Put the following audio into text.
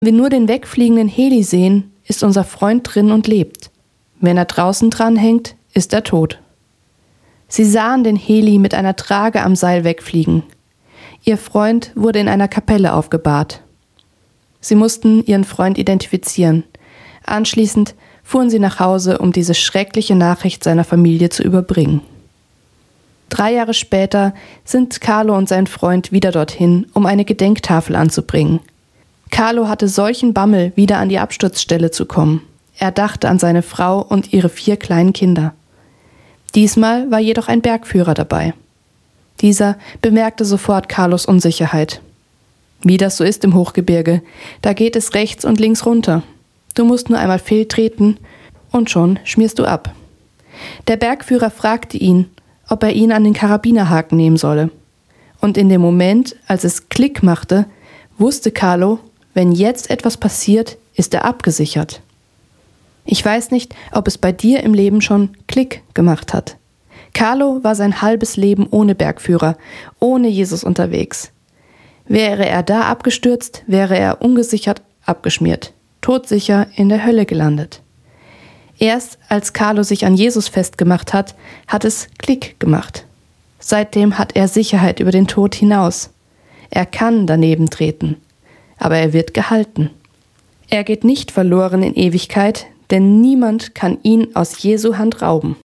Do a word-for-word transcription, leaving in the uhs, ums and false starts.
wir nur den wegfliegenden Heli sehen, ist unser Freund drin und lebt. Wenn er draußen dranhängt, ist er tot. Sie sahen den Heli mit einer Trage am Seil wegfliegen. Ihr Freund wurde in einer Kapelle aufgebahrt. Sie mussten ihren Freund identifizieren. Anschließend fuhren sie nach Hause, um diese schreckliche Nachricht seiner Familie zu überbringen. Drei Jahre später sind Carlo und sein Freund wieder dorthin, um eine Gedenktafel anzubringen. Carlo hatte solchen Bammel, wieder an die Absturzstelle zu kommen. Er dachte an seine Frau und ihre vier kleinen Kinder. Diesmal war jedoch ein Bergführer dabei. Dieser bemerkte sofort Carlos Unsicherheit. Wie das so ist im Hochgebirge, da geht es rechts und links runter. Du musst nur einmal fehltreten und schon schmierst du ab. Der Bergführer fragte ihn, ob er ihn an den Karabinerhaken nehmen solle. Und in dem Moment, als es Klick machte, wusste Carlo, wenn jetzt etwas passiert, ist er abgesichert. Ich weiß nicht, ob es bei dir im Leben schon Klick gemacht hat. Carlo war sein halbes Leben ohne Bergführer, ohne Jesus unterwegs. Wäre er da abgestürzt, wäre er ungesichert abgeschmiert, todsicher in der Hölle gelandet. Erst als Carlo sich an Jesus festgemacht hat, hat es Klick gemacht. Seitdem hat er Sicherheit über den Tod hinaus. Er kann daneben treten, aber er wird gehalten. Er geht nicht verloren in Ewigkeit, denn niemand kann ihn aus Jesu Hand rauben.